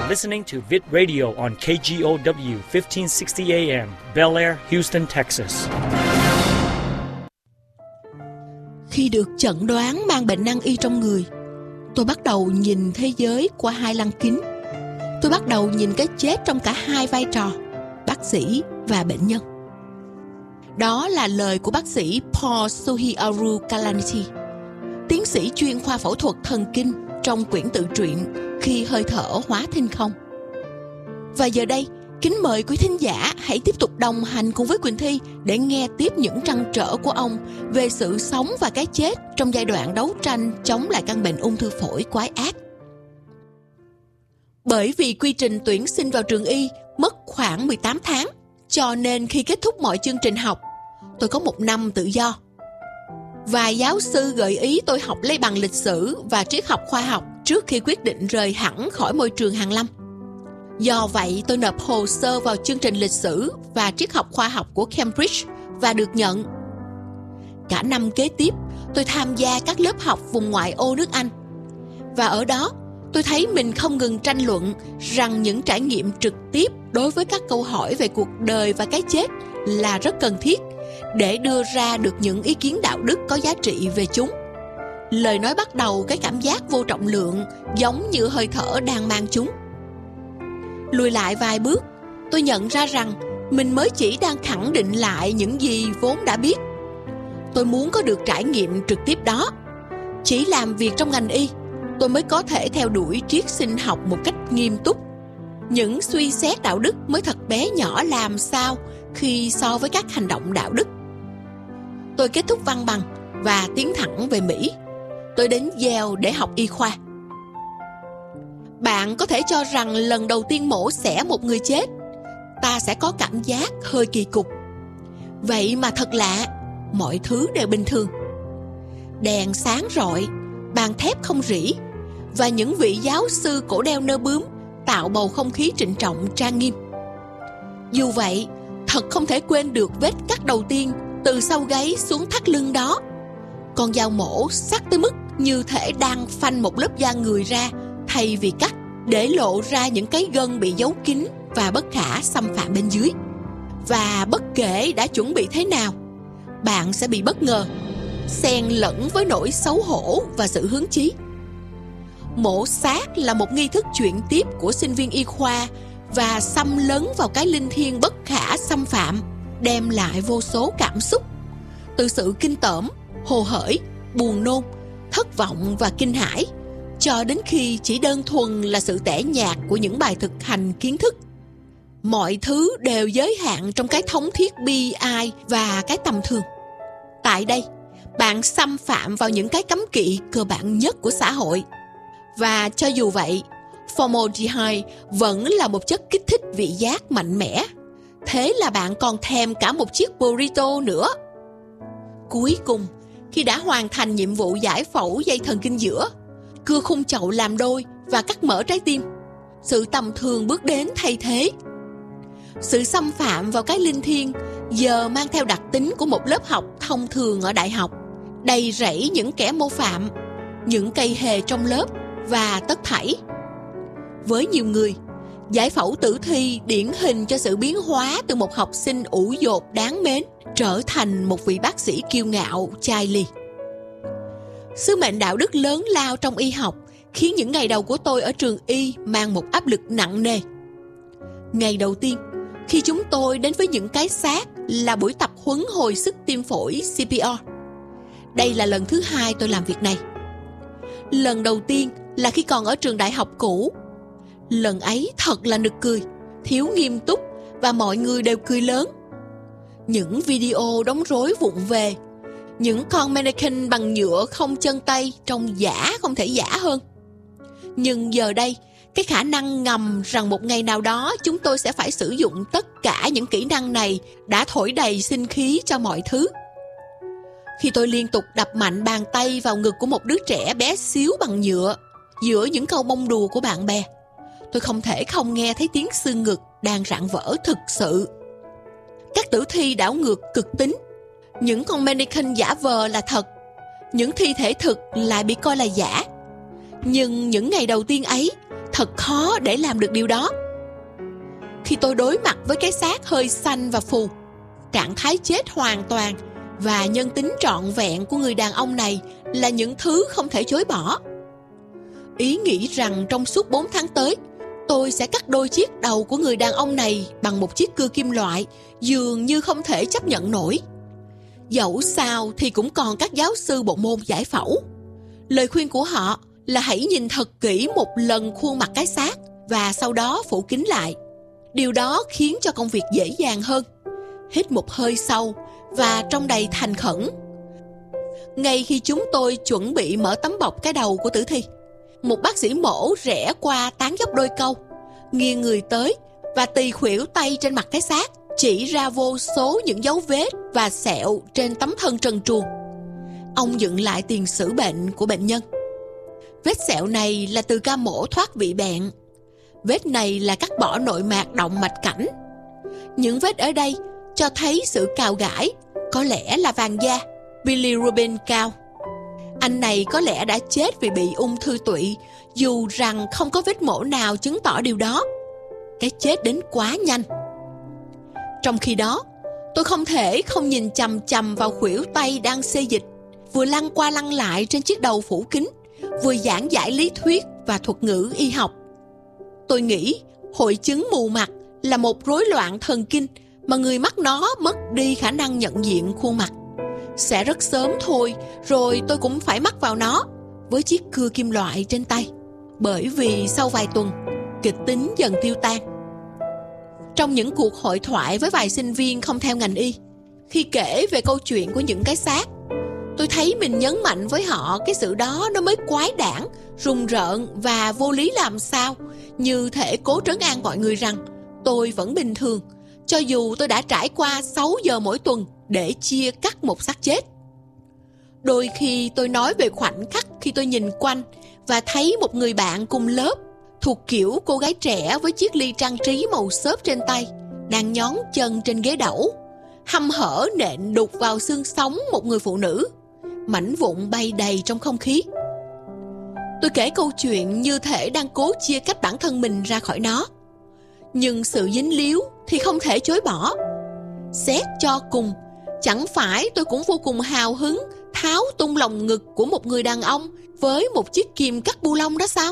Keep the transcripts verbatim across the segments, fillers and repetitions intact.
listening to Vid Radio on K G O W fifteen sixty A M, Bel Air, Houston, Texas. Khi được chẩn đoán mang bệnh nan y trong người, tôi bắt đầu nhìn thế giới qua hai lăng kính. Tôi bắt đầu nhìn cái chết trong cả hai vai trò, bác sĩ và bệnh nhân. Đó là lời của bác sĩ Paul Suhiaru Kalanithi, tiến sĩ chuyên khoa phẫu thuật thần kinh trong quyển tự truyện Khi hơi thở hóa thinh không. Và giờ đây, kính mời quý thính giả hãy tiếp tục đồng hành cùng với Quỳnh Thi để nghe tiếp những trăn trở của ông về sự sống và cái chết trong giai đoạn đấu tranh chống lại căn bệnh ung thư phổi quái ác. Bởi vì quy trình tuyển sinh vào trường y mất khoảng mười tám tháng, cho nên khi kết thúc mọi chương trình học, tôi có một năm tự do. Vài giáo sư gợi ý tôi học lấy bằng lịch sử và triết học khoa học trước khi quyết định rời hẳn khỏi môi trường hàn lâm. Do vậy, tôi nộp hồ sơ vào chương trình lịch sử và triết học khoa học của Cambridge và được nhận. Cả năm kế tiếp, tôi tham gia các lớp học vùng ngoại ô nước Anh. Và ở đó, tôi thấy mình không ngừng tranh luận rằng những trải nghiệm trực tiếp đối với các câu hỏi về cuộc đời và cái chết là rất cần thiết để đưa ra được những ý kiến đạo đức có giá trị về chúng. Lời nói bắt đầu cái cảm giác vô trọng lượng giống như hơi thở đang mang chúng. Lùi lại vài bước, tôi nhận ra rằng mình mới chỉ đang khẳng định lại những gì vốn đã biết. Tôi muốn có được trải nghiệm trực tiếp đó. Chỉ làm việc trong ngành y, tôi mới có thể theo đuổi triết sinh học một cách nghiêm túc. Những suy xét đạo đức mới thật bé nhỏ làm sao khi so với các hành động đạo đức. Tôi kết thúc văn bằng và tiến thẳng về Mỹ. Tôi đến Yale để học y khoa. Bạn có thể cho rằng lần đầu tiên mổ xẻ một người chết, ta sẽ có cảm giác hơi kỳ cục. Vậy mà thật lạ, mọi thứ đều bình thường. Đèn sáng rọi, bàn thép không rỉ, và những vị giáo sư cổ đeo nơ bướm tạo bầu không khí trịnh trọng trang nghiêm. Dù vậy, thật không thể quên được vết cắt đầu tiên từ sau gáy xuống thắt lưng đó. Con dao mổ sắc tới mức như thể đang phanh một lớp da người ra thay vì cắt, để lộ ra những cái gân bị giấu kín và bất khả xâm phạm bên dưới. Và bất kể đã chuẩn bị thế nào, bạn sẽ bị bất ngờ, xen lẫn với nỗi xấu hổ và sự hứng chí. Mổ xác là một nghi thức chuyển tiếp của sinh viên y khoa và xâm lấn vào cái linh thiêng bất khả xâm phạm, đem lại vô số cảm xúc, từ sự kinh tởm, hồ hởi, buồn nôn, thất vọng và kinh hãi, cho đến khi chỉ đơn thuần là sự tẻ nhạt của những bài thực hành kiến thức. Mọi thứ đều giới hạn trong cái thống thiết bi ai và cái tầm thường. Tại đây, bạn xâm phạm vào những cái cấm kỵ cơ bản nhất của xã hội. Và cho dù vậy, formaldehyde vẫn là một chất kích thích vị giác mạnh mẽ. Thế là bạn còn thèm cả một chiếc burrito nữa. Cuối cùng, khi đã hoàn thành nhiệm vụ giải phẫu dây thần kinh giữa, cưa khung chậu làm đôi và cắt mở trái tim, sự tầm thường bước đến thay thế. Sự xâm phạm vào cái linh thiêng giờ mang theo đặc tính của một lớp học thông thường ở đại học, đầy rẫy những kẻ mô phạm, những cây hề trong lớp và tất thảy. Với nhiều người, giải phẫu tử thi điển hình cho sự biến hóa từ một học sinh ủ dột đáng mến trở thành một vị bác sĩ kiêu ngạo, chai lì. Sứ mệnh đạo đức lớn lao trong y học khiến những ngày đầu của tôi ở trường y mang một áp lực nặng nề. Ngày đầu tiên, khi chúng tôi đến với những cái xác, là buổi tập huấn hồi sức tim phổi xê pê rờ. Đây là lần thứ hai tôi làm việc này. Lần đầu tiên là khi còn ở trường đại học cũ. Lần ấy thật là nực cười, thiếu nghiêm túc và mọi người đều cười lớn. Những video đóng rối vụng về, những con mannequin bằng nhựa không chân tay trông giả không thể giả hơn. Nhưng giờ đây, cái khả năng ngầm rằng một ngày nào đó chúng tôi sẽ phải sử dụng tất cả những kỹ năng này đã thổi đầy sinh khí cho mọi thứ. Khi tôi liên tục đập mạnh bàn tay vào ngực của một đứa trẻ bé xíu bằng nhựa giữa những câu bông đùa của bạn bè, tôi không thể không nghe thấy tiếng xương ngực đang rạn vỡ thực sự. Các tử thi đảo ngược cực tính. Những con mannequin giả vờ là thật, những thi thể thực lại bị coi là giả. Nhưng những ngày đầu tiên ấy, Thật khó để làm được điều đó. Khi tôi đối mặt với cái xác hơi xanh và phù, trạng thái chết hoàn toàn và nhân tính trọn vẹn của người đàn ông này là những thứ không thể chối bỏ. Ý nghĩ rằng trong suốt bốn tháng tới, tôi sẽ cắt đôi chiếc đầu của người đàn ông này bằng một chiếc cưa kim loại dường như không thể chấp nhận nổi. Dẫu sao thì cũng còn các giáo sư bộ môn giải phẫu. Lời khuyên của họ là hãy nhìn thật kỹ một lần khuôn mặt cái xác và sau đó phủ kín lại. Điều đó khiến cho công việc dễ dàng hơn. Hít một hơi sâu và trông đầy thành khẩn. Ngay khi chúng tôi chuẩn bị mở tấm bọc cái đầu của tử thi, một bác sĩ mổ rẽ qua tán dốc đôi câu, nghiêng người tới và tì khuỷu tay trên mặt cái xác, chỉ ra vô số những dấu vết và sẹo trên tấm thân trần truồng. Ông dựng lại tiền sử bệnh của bệnh nhân. Vết sẹo này là từ ca mổ thoát vị bẹn. Vết này là cắt bỏ nội mạc động mạch cảnh. Những vết ở đây cho thấy sự cào gãi, có lẽ là vàng da, bilirubin cao. Anh này có lẽ đã chết vì bị ung thư tụy, dù rằng không có vết mổ nào chứng tỏ điều đó. Cái chết đến quá nhanh. Trong khi đó, tôi không thể không nhìn chằm chằm vào khuỷu tay đang xê dịch, vừa lăn qua lăn lại trên chiếc đầu phủ kín, vừa giảng giải lý thuyết và thuật ngữ y học. Tôi nghĩ hội chứng mù mặt là một rối loạn thần kinh mà người mắc nó mất đi khả năng nhận diện khuôn mặt. Sẽ rất sớm thôi, rồi tôi cũng phải mắc vào nó với chiếc cưa kim loại trên tay. Bởi vì sau vài tuần, kịch tính dần tiêu tan. Trong những cuộc hội thoại với vài sinh viên không theo ngành y, khi kể về câu chuyện của những cái xác, tôi thấy mình nhấn mạnh với họ cái sự đó nó mới quái đản, rùng rợn và vô lý làm sao, như thể cố trấn an mọi người rằng tôi vẫn bình thường, cho dù tôi đã trải qua sáu giờ mỗi tuần để chia cắt một xác chết. Đôi khi tôi nói về khoảnh khắc khi tôi nhìn quanh và thấy một người bạn cùng lớp, thuộc kiểu cô gái trẻ với chiếc ly trang trí màu xốp trên tay, đang nhón chân trên ghế đẩu, hăm hở nện đục vào xương sống một người phụ nữ. Mảnh vụn bay đầy trong không khí. Tôi kể câu chuyện như thể đang cố chia cách bản thân mình ra khỏi nó. Nhưng sự dính líu thì không thể chối bỏ. Xét cho cùng, chẳng phải tôi cũng vô cùng hào hứng tháo tung lồng ngực của một người đàn ông với một chiếc kìm cắt bu lông đó sao?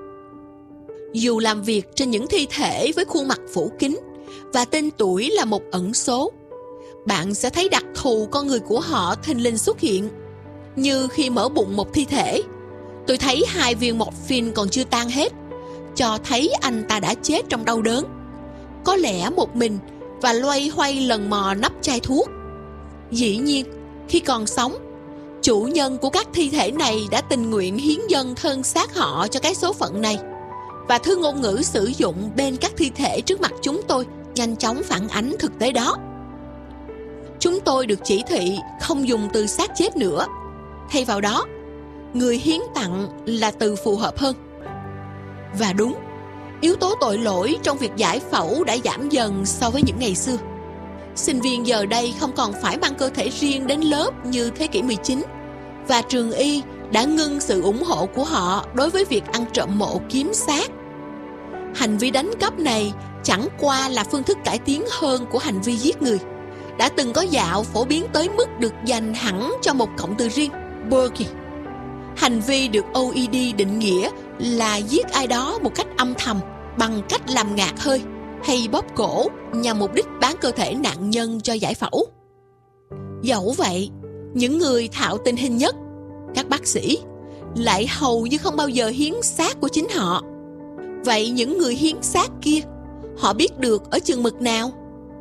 Dù làm việc trên những thi thể với khuôn mặt phủ kín và tên tuổi là một ẩn số, bạn sẽ thấy đặc thù con người của họ thình lình xuất hiện. Như khi mở bụng một thi thể, tôi thấy hai viên morphine còn chưa tan hết, cho thấy anh ta đã chết trong đau đớn, có lẽ một mình, và loay hoay lần mò nắp chai thuốc. Dĩ nhiên, khi còn sống, chủ nhân của các thi thể này đã tình nguyện hiến dâng thân xác họ cho cái số phận này, và thứ ngôn ngữ sử dụng bên các thi thể trước mặt chúng tôi nhanh chóng phản ánh thực tế đó. Chúng tôi được chỉ thị không dùng từ xác chết nữa. Thay vào đó, người hiến tặng là từ phù hợp hơn. Và đúng, yếu tố tội lỗi trong việc giải phẫu đã giảm dần so với những ngày xưa. Sinh viên giờ đây không còn phải mang cơ thể riêng đến lớp như thế kỷ mười chín, và trường y đã ngưng sự ủng hộ của họ đối với việc ăn trộm mộ kiếm xác. Hành vi đánh cắp này chẳng qua là phương thức cải tiến hơn của hành vi giết người, đã từng có dạo phổ biến tới mức được dành hẳn cho một cụm từ riêng, Burgie. Hành vi được o e đê định nghĩa là giết ai đó một cách âm thầm bằng cách làm ngạt hơi hay bóp cổ nhằm mục đích bán cơ thể nạn nhân cho giải phẫu. Dẫu vậy, những người thạo tình hình nhất, các bác sĩ, lại hầu như không bao giờ hiến xác của chính họ. Vậy những người hiến xác kia, họ biết được ở chừng mực nào?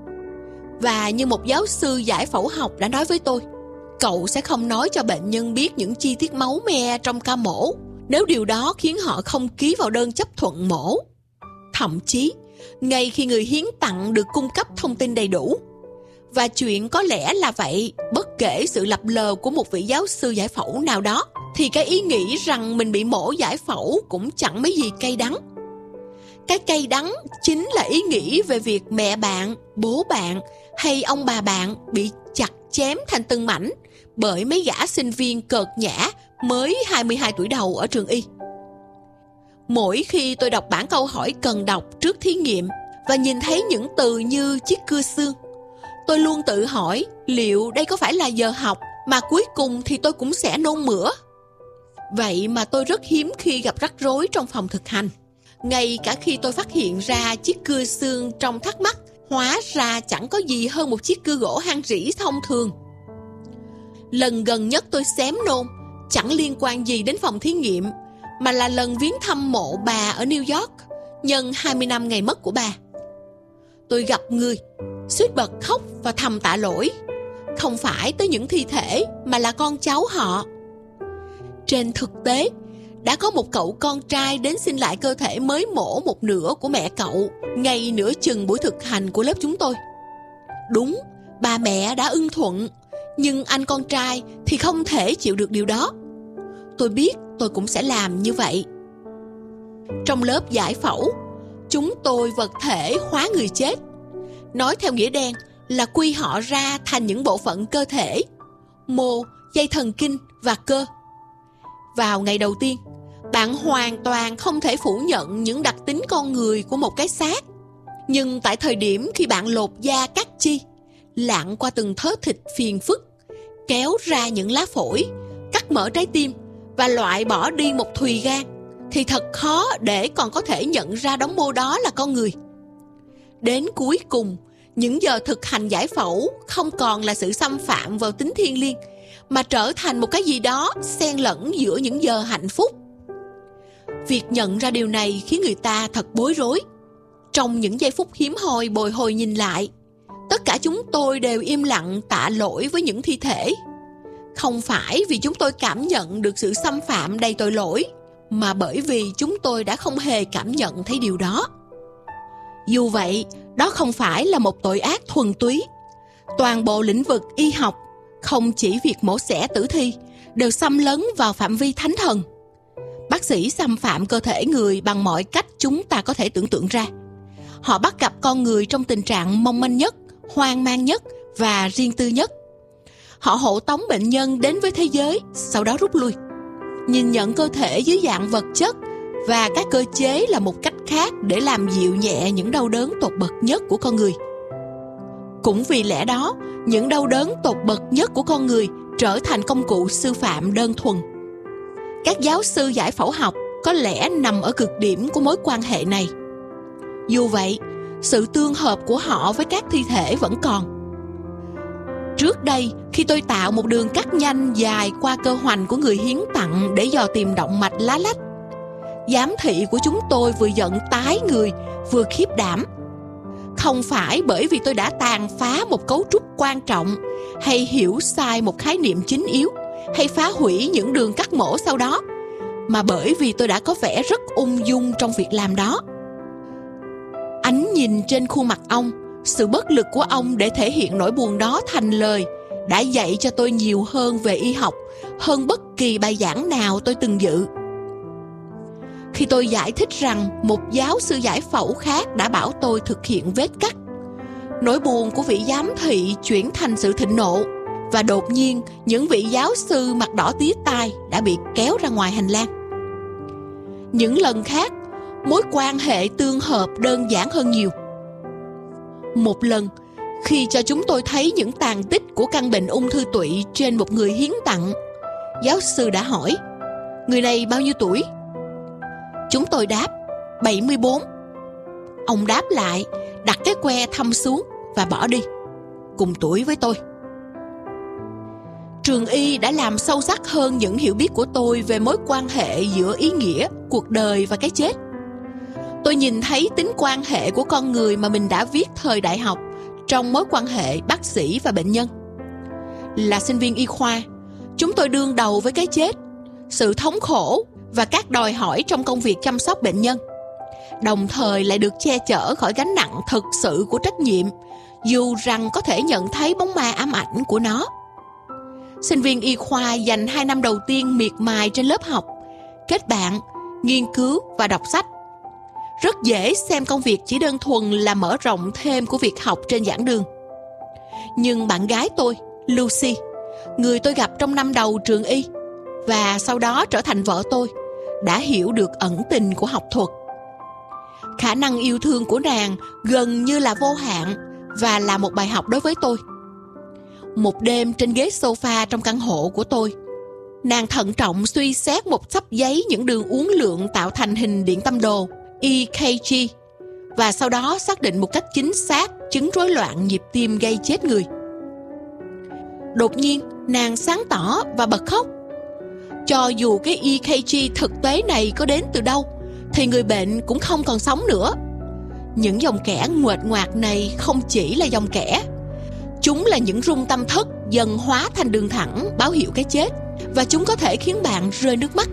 Và như một giáo sư giải phẫu học đã nói với tôi, cậu sẽ không nói cho bệnh nhân biết những chi tiết máu me trong ca mổ nếu điều đó khiến họ không ký vào đơn chấp thuận mổ. Thậm chí, ngay khi người hiến tặng được cung cấp thông tin đầy đủ, và chuyện có lẽ là vậy, bất kể sự lập lờ của một vị giáo sư giải phẫu nào đó, thì cái ý nghĩ rằng mình bị mổ giải phẫu cũng chẳng mấy gì cay đắng. Cái cay đắng chính là ý nghĩ về việc mẹ bạn, bố bạn hay ông bà bạn bị chặt chém thành từng mảnh bởi mấy gã sinh viên cợt nhã mới hai mươi hai tuổi đầu ở trường y. Mỗi khi tôi đọc bản câu hỏi cần đọc trước thí nghiệm và nhìn thấy những từ như chiếc cưa xương, tôi luôn tự hỏi liệu đây có phải là giờ học mà cuối cùng thì tôi cũng sẽ nôn mửa. Vậy mà tôi rất hiếm khi gặp rắc rối trong phòng thực hành. Ngay cả khi tôi phát hiện ra chiếc cưa xương trong thắc mắc hóa ra chẳng có gì hơn một chiếc cưa gỗ han rỉ thông thường. Lần gần nhất tôi xém nôn chẳng liên quan gì đến phòng thí nghiệm, mà là lần viếng thăm mộ bà ở New York nhân hai mươi năm ngày mất của bà. Tôi gặp người, suýt bật khóc và thầm tạ lỗi, không phải tới những thi thể mà là con cháu họ. Trên thực tế, đã có một cậu con trai đến xin lại cơ thể mới mổ một nửa của mẹ cậu ngay nửa chừng buổi thực hành của lớp chúng tôi. Đúng, bà mẹ đã ưng thuận, nhưng anh con trai thì không thể chịu được điều đó. Tôi biết tôi cũng sẽ làm như vậy. Trong lớp giải phẫu, chúng tôi vật thể hóa người chết. Nói theo nghĩa đen là quy họ ra thành những bộ phận cơ thể, mô, dây thần kinh và cơ. Vào ngày đầu tiên, bạn hoàn toàn không thể phủ nhận những đặc tính con người của một cái xác. Nhưng tại thời điểm khi bạn lột da cắt chi, lặn qua từng thớ thịt phiền phức, kéo ra những lá phổi, cắt mở trái tim và loại bỏ đi một thùy gan, thì thật khó để còn có thể nhận ra đống mô đó là con người. Đến cuối cùng, những giờ thực hành giải phẫu không còn là sự xâm phạm vào tính thiêng liêng, mà trở thành một cái gì đó xen lẫn giữa những giờ hạnh phúc. Việc nhận ra điều này khiến người ta thật bối rối. Trong những giây phút hiếm hoi bồi hồi nhìn lại, tất cả chúng tôi đều im lặng tạ lỗi với những thi thể. Không phải vì chúng tôi cảm nhận được sự xâm phạm đầy tội lỗi, mà bởi vì chúng tôi đã không hề cảm nhận thấy điều đó. Dù vậy, đó không phải là một tội ác thuần túy. Toàn bộ lĩnh vực y học, không chỉ việc mổ xẻ tử thi, đều xâm lấn vào phạm vi thánh thần. Bác sĩ xâm phạm cơ thể người bằng mọi cách chúng ta có thể tưởng tượng ra. Họ bắt gặp con người trong tình trạng mong manh nhất, hoang mang nhất và riêng tư nhất. Họ hộ tống bệnh nhân đến với thế giới, sau đó rút lui. Nhìn nhận cơ thể dưới dạng vật chất và các cơ chế là một cách khác để làm dịu nhẹ những đau đớn tột bậc nhất của con người. Cũng vì lẽ đó, những đau đớn tột bậc nhất của con người trở thành công cụ sư phạm đơn thuần. Các giáo sư giải phẫu học có lẽ nằm ở cực điểm của mối quan hệ này. Dù vậy, sự tương hợp của họ với các thi thể vẫn còn. Trước đây, khi tôi tạo một đường cắt nhanh dài qua cơ hoành của người hiến tặng để dò tìm động mạch lá lách, giám thị của chúng tôi vừa giận tái người vừa khiếp đảm. Không phải bởi vì tôi đã tàn phá một cấu trúc quan trọng, hay hiểu sai một khái niệm chính yếu, hay phá hủy những đường cắt mổ sau đó, mà bởi vì tôi đã có vẻ rất ung dung trong việc làm đó. Ánh nhìn trên khuôn mặt ông, sự bất lực của ông để thể hiện nỗi buồn đó thành lời, đã dạy cho tôi nhiều hơn về y học hơn bất kỳ bài giảng nào tôi từng dự. Khi tôi giải thích rằng một giáo sư giải phẫu khác đã bảo tôi thực hiện vết cắt, nỗi buồn của vị giám thị chuyển thành sự thịnh nộ, và đột nhiên những vị giáo sư mặt đỏ tía tai đã bị kéo ra ngoài hành lang. Những lần khác, mối quan hệ tương hợp đơn giản hơn nhiều. Một lần, khi cho chúng tôi thấy những tàn tích của căn bệnh ung thư tụy trên một người hiến tặng, giáo sư đã hỏi: "Người này bao nhiêu tuổi?" Chúng tôi đáp: bảy mươi bốn. Ông đáp lại, đặt cái que thăm xuống và bỏ đi: "Cùng tuổi với tôi." Trường y đã làm sâu sắc hơn những hiểu biết của tôi về mối quan hệ giữa ý nghĩa, cuộc đời và cái chết. Tôi nhìn thấy tính quan hệ của con người mà mình đã viết thời đại học trong mối quan hệ bác sĩ và bệnh nhân. Là sinh viên y khoa, chúng tôi đương đầu với cái chết, sự thống khổ và các đòi hỏi trong công việc chăm sóc bệnh nhân, đồng thời lại được che chở khỏi gánh nặng thực sự của trách nhiệm, dù rằng có thể nhận thấy bóng ma ám ảnh của nó. Sinh viên y khoa dành hai năm đầu tiên miệt mài trên lớp học, kết bạn, nghiên cứu và đọc sách. Rất dễ xem công việc chỉ đơn thuần là mở rộng thêm của việc học trên giảng đường. Nhưng bạn gái tôi, Lucy, người tôi gặp trong năm đầu trường y và sau đó trở thành vợ tôi, đã hiểu được ẩn tình của học thuật. Khả năng yêu thương của nàng gần như là vô hạn và là một bài học đối với tôi. Một đêm trên ghế sofa trong căn hộ của tôi, nàng thận trọng suy xét một xấp giấy những đường uốn lượn tạo thành hình điện tâm đồ E K G, và sau đó xác định một cách chính xác chứng rối loạn nhịp tim gây chết người. Đột nhiên, nàng sáng tỏ và bật khóc. Cho dù cái E K G thực tế này có đến từ đâu, thì người bệnh cũng không còn sống nữa. Những dòng kẽ nguệch ngoạc này không chỉ là dòng kẽ, chúng là những rung tâm thất dần hóa thành đường thẳng báo hiệu cái chết, và chúng có thể khiến bạn rơi nước mắt.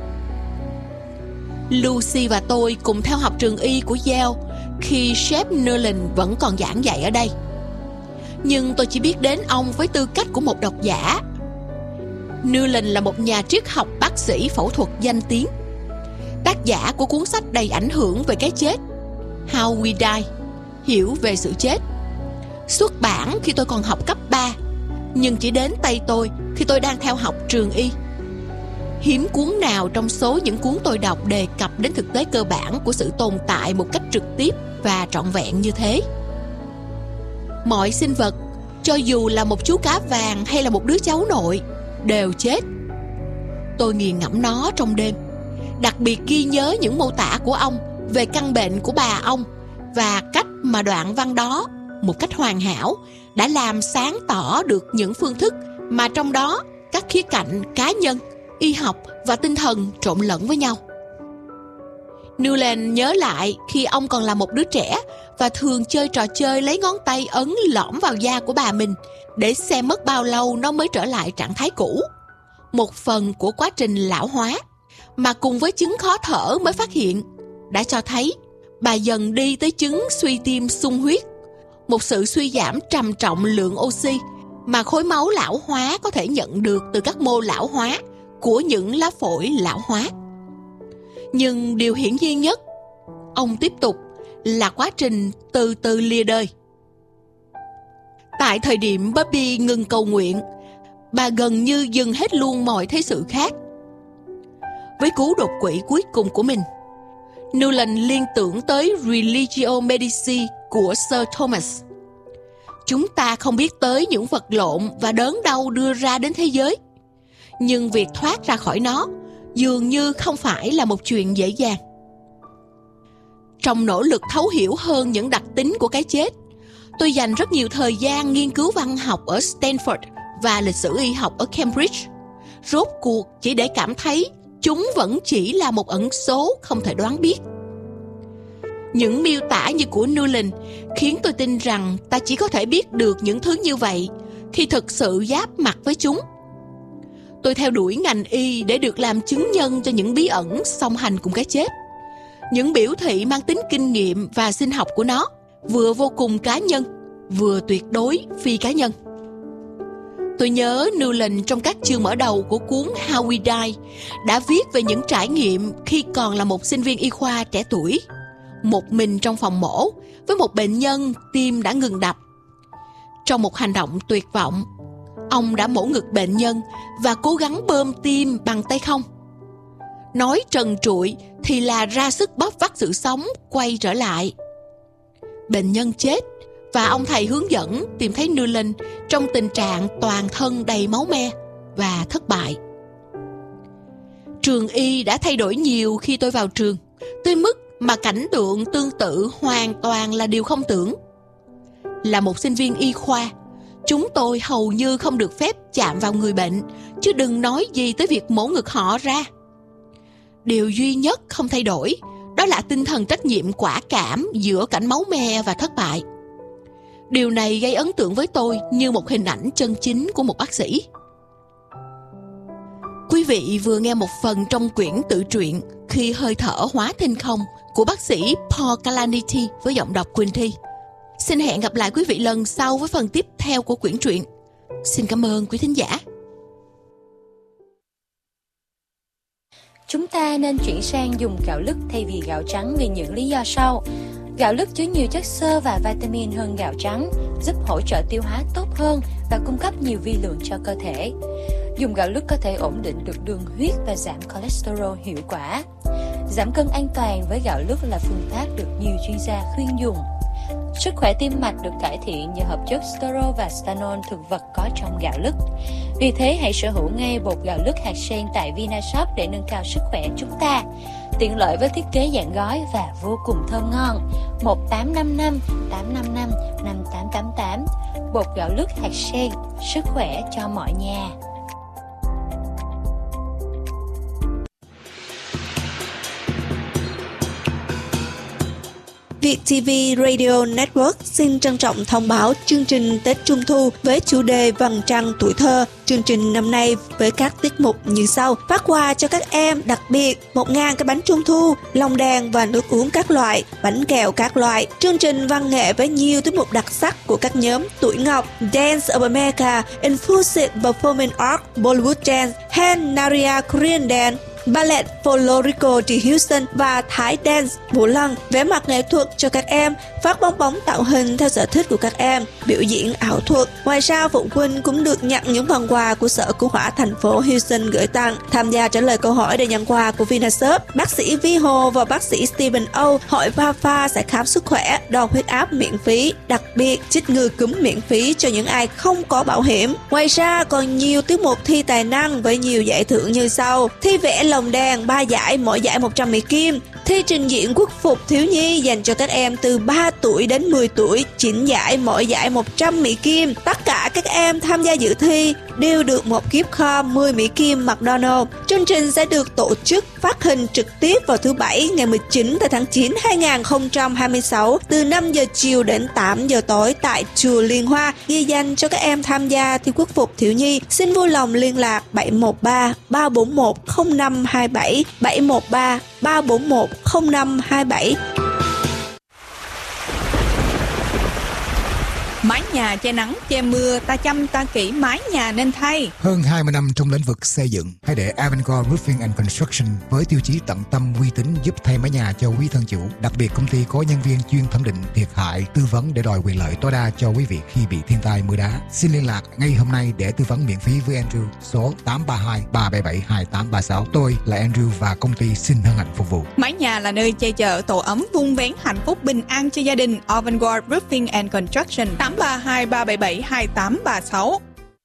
Lucy và tôi cùng theo học trường y của Yale khi sếp Nolan vẫn còn giảng dạy ở đây. Nhưng tôi chỉ biết đến ông với tư cách của một độc giả. Nolan là một nhà triết học bác sĩ phẫu thuật danh tiếng, tác giả của cuốn sách đầy ảnh hưởng về cái chết How We Die, hiểu về sự chết, xuất bản khi tôi còn học cấp ba, nhưng chỉ đến tay tôi khi tôi đang theo học trường y. Hiếm cuốn nào trong số những cuốn tôi đọc đề cập đến thực tế cơ bản của sự tồn tại một cách trực tiếp và trọn vẹn như thế. Mọi sinh vật, cho dù là một chú cá vàng hay là một đứa cháu nội, đều chết. Tôi nghiền ngẫm nó trong đêm, đặc biệt ghi nhớ những mô tả của ông về căn bệnh của bà ông và cách mà đoạn văn đó, một cách hoàn hảo, đã làm sáng tỏ được những phương thức mà trong đó các khía cạnh cá nhân, y học và tinh thần trộn lẫn với nhau. Newland nhớ lại khi ông còn là một đứa trẻ và thường chơi trò chơi lấy ngón tay ấn lõm vào da của bà mình để xem mất bao lâu nó mới trở lại trạng thái cũ. Một phần của quá trình lão hóa mà cùng với chứng khó thở mới phát hiện đã cho thấy bà dần đi tới chứng suy tim sung huyết, một sự suy giảm trầm trọng lượng oxy mà khối máu lão hóa có thể nhận được từ các mô lão hóa của những lá phổi lão hóa. Nhưng điều hiển nhiên nhất, ông tiếp tục, là quá trình từ từ lìa đời. Tại thời điểm Bobby ngừng cầu nguyện, bà gần như dừng hết luôn mọi thế sự khác. Với cú đột quỵ cuối cùng của mình, Newland liên tưởng tới Religio Medici của Sir Thomas. Chúng ta không biết tới những vật lộn và đớn đau đưa ra đến thế giới, nhưng việc thoát ra khỏi nó dường như không phải là một chuyện dễ dàng. Trong nỗ lực thấu hiểu hơn những đặc tính của cái chết, tôi dành rất nhiều thời gian nghiên cứu văn học ở Stanford và lịch sử y học ở Cambridge, rốt cuộc chỉ để cảm thấy chúng vẫn chỉ là một ẩn số không thể đoán biết. Những miêu tả như của Newland khiến tôi tin rằng ta chỉ có thể biết được những thứ như vậy khi thực sự giáp mặt với chúng. Tôi theo đuổi ngành y để được làm chứng nhân cho những bí ẩn song hành cùng cái chết. Những biểu thị mang tính kinh nghiệm và sinh học của nó vừa vô cùng cá nhân, vừa tuyệt đối phi cá nhân. Tôi nhớ Newland trong các chương mở đầu của cuốn How We Die đã viết về những trải nghiệm khi còn là một sinh viên y khoa trẻ tuổi, một mình trong phòng mổ với một bệnh nhân tim đã ngừng đập. Trong một hành động tuyệt vọng, ông đã mổ ngực bệnh nhân và cố gắng bơm tim bằng tay không. Nói trần trụi thì là ra sức bóp vắt sự sống quay trở lại. Bệnh nhân chết và ông thầy hướng dẫn tìm thấy Newland trong tình trạng toàn thân đầy máu me và thất bại. Trường y đã thay đổi nhiều khi tôi vào trường, tới mức mà cảnh tượng tương tự hoàn toàn là điều không tưởng. Là một sinh viên y khoa, chúng tôi hầu như không được phép chạm vào người bệnh, chứ đừng nói gì tới việc mổ ngực họ ra. Điều duy nhất không thay đổi đó là tinh thần trách nhiệm quả cảm giữa cảnh máu me và thất bại. Điều này gây ấn tượng với tôi như một hình ảnh chân chính của một bác sĩ. Quý vị vừa nghe một phần trong quyển tự truyện Khi hơi thở hóa thinh không của bác sĩ Paul Kalanithi với giọng đọc Quỳnh Thi. Xin hẹn gặp lại quý vị lần sau với phần tiếp theo của quyển truyện. Xin cảm ơn quý thính giả. Chúng ta nên chuyển sang dùng gạo lứt thay vì gạo trắng vì những lý do sau. Gạo lứt chứa nhiều chất xơ và vitamin hơn gạo trắng, giúp hỗ trợ tiêu hóa tốt hơn và cung cấp nhiều vi lượng cho cơ thể. Dùng gạo lứt có thể ổn định được đường huyết và giảm cholesterol hiệu quả. Giảm cân an toàn với gạo lứt là phương pháp được nhiều chuyên gia khuyên dùng. Sức khỏe tim mạch được cải thiện nhờ hợp chất sterol và stanol thực vật có trong gạo lứt. Vì thế hãy sở hữu ngay bột gạo lứt hạt sen tại Vinashop để nâng cao sức khỏe chúng ta. Tiện lợi với thiết kế dạng gói và vô cùng thơm ngon. một tám năm năm tám năm năm năm tám tám tám. Bột gạo lứt hạt sen, sức khỏe cho mọi nhà. Việt ti vi Radio Network xin trân trọng thông báo chương trình Tết Trung Thu với chủ đề Vầng Trăng Tuổi Thơ. Chương trình năm nay với các tiết mục như sau: phát quà cho các em đặc biệt một nghìn cái bánh Trung Thu, lồng đèn và nước uống các loại, bánh kẹo các loại. Chương trình văn nghệ với nhiều tiết mục đặc sắc của các nhóm Tuổi Ngọc, Dance of America, Infused Performing Art, Bollywood Dance, Hand Naria Korean Dance, Ballet Folklorico de Houston và Thái Dance Vũ Lân. Vẽ mặt nghệ thuật cho các em, phát bong bóng tạo hình theo sở thích của các em, biểu diễn ảo thuật. Ngoài ra, phụ huynh cũng được nhận những phần quà của Sở Cứu hỏa thành phố Houston gửi tặng. Tham gia trả lời câu hỏi để nhận quà của Vinashop, bác sĩ Vi Hồ và bác sĩ Stephen O hỏi Pha Pha sẽ khám sức khỏe, đo huyết áp miễn phí, đặc biệt chích ngừa cúm miễn phí cho những ai không có bảo hiểm. Ngoài ra, còn nhiều tiết mục thi tài năng với nhiều giải thưởng như sau: thi vẽ lồng đèn ba giải, mỗi giải một trăm Mỹ Kim; thi trình diễn quốc phục thiếu nhi dành cho các em từ ba tuổi đến mười tuổi, chín giải, mỗi giải một trăm Mỹ Kim. Tất cả các em tham gia dự thi đều được một gift card mười Mỹ Kim McDonald's. Chương trình sẽ được tổ chức phát hình trực tiếp vào thứ Bảy ngày mười chín tháng chín năm hai nghìn không trăm hai mươi sáu từ năm giờ chiều đến tám giờ tối tại chùa Liên Hoa, ghi danh cho các em tham gia thi quốc phục thiếu nhi. Xin vui lòng liên lạc bảy một ba ba bốn một không năm hai bảy, bảy một ba ba bốn một không năm hai bảy. Mái nhà che nắng, che mưa, ta chăm ta kỹ mái nhà nên thay. Hơn hai mươi năm trong lĩnh vực xây dựng, hãy để Avantgarde Roofing and Construction với tiêu chí tận tâm uy tín giúp thay mái nhà cho quý thân chủ. Đặc biệt, công ty có nhân viên chuyên thẩm định thiệt hại, tư vấn để đòi quyền lợi tối đa cho quý vị khi bị thiên tai mưa đá. Xin liên lạc ngay hôm nay để tư vấn miễn phí với Andrew, số tám ba hai ba bảy bảy hai tám ba sáu. Tôi là Andrew và công ty xin hân hạnh phục vụ. Mái nhà là nơi che chở tổ ấm, vun vén hạnh phúc bình an cho gia đình. Avantgarde Roofing and Construction, tám ba hai ba bảy bảy hai tám ba sáu.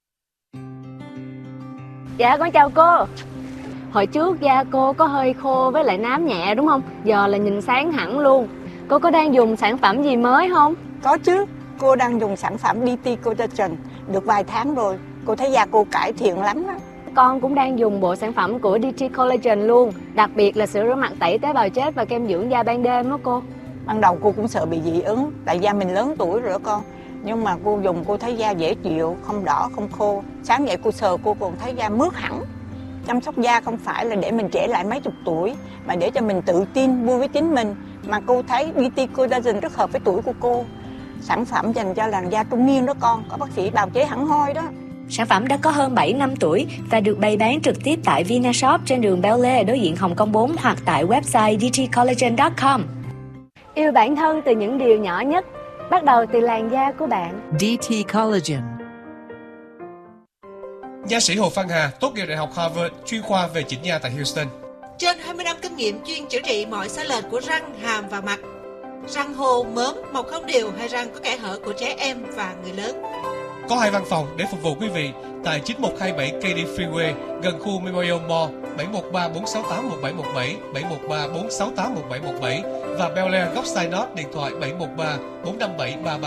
Dạ con chào cô. Hồi trước da cô có hơi khô với lại nám nhẹ đúng không? Giờ là nhìn sáng hẳn luôn. Cô có đang dùng sản phẩm gì mới không? Có chứ, cô đang dùng sản phẩm đê tê Collagen được vài tháng rồi. Cô thấy da cô cải thiện lắm đó. Con cũng đang dùng bộ sản phẩm của đê tê Collagen luôn. Đặc biệt là sữa rửa mặt tẩy tế bào chết và kem dưỡng da ban đêm đó cô. Ban đầu cô cũng sợ bị dị ứng, tại da mình lớn tuổi rồi đó con. Nhưng mà cô dùng cô thấy da dễ chịu, không đỏ, không khô. Sáng dậy cô sờ cô còn thấy da mướt hẳn. Chăm sóc da không phải là để mình trẻ lại mấy chục tuổi, mà để cho mình tự tin, vui với chính mình. Mà cô thấy đê tê Collagen rất hợp với tuổi của cô. Sản phẩm dành cho làn da trung niên đó con, có bác sĩ bào chế hẳn hoi đó. Sản phẩm đã có hơn bảy năm tuổi và được bày bán trực tiếp tại Vinashop trên đường Bel Air đối diện Hồng Kông bốn hoặc tại website d t collagen chấm com. Yêu bản thân từ những điều nhỏ nhất, bắt đầu từ làn da của bạn. đê tê Collagen. Nha sĩ Hồ Phan Hà tốt nghiệp Đại học Harvard, chuyên khoa về chỉnh da tại Houston. Trên hai mươi năm kinh nghiệm chuyên chữa trị mọi sai lệch của răng, hàm và mặt. Răng hô, mớm, mọc không đều hay răng có kẽ hở của trẻ em và người lớn. Có hai văn phòng để phục vụ quý vị tại chín một hai bảy Katy Freeway gần khu Memorial Mall, bảy một ba bốn sáu tám một bảy một bảy, bảy một ba bốn sáu tám một bảy một bảy và Bel Air góc Sinot điện thoại bảy một ba bốn năm bảy ba ba.